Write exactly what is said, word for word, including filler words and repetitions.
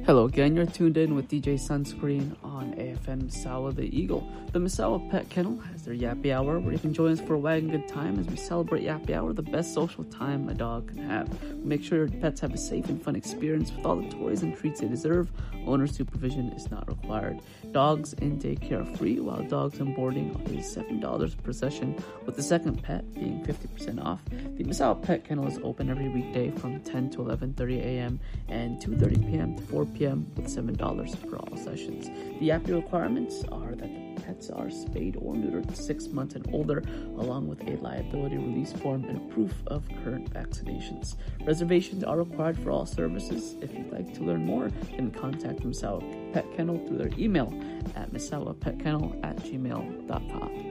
Hello again, you're tuned in with D J Sunscreen on A F M Misawa the Eagle. The Misawa Pet Kennel has their Yappy Hour, where you can join us for a wagon good time as we celebrate Yappy Hour, the best social time a dog can have. Make sure your pets have a safe and fun experience with all the toys and treats they deserve. Owner supervision is not required. Dogs in daycare are free, while dogs in boarding is seven dollars per session, with the second pet being fifty percent off. The Misawa Pet Kennel is open every weekday from ten to eleven thirty a.m. and two thirty p.m. to four p.m. with seven dollars for all sessions. The Yappy requirements are that the pets are spayed or neutered six months and older, along with a liability release form and a proof of current vaccinations. Reservations are required for all services. If you'd like to learn more, then contact Misawa Pet Kennel through their email at misawapetKennel at gmail dot com.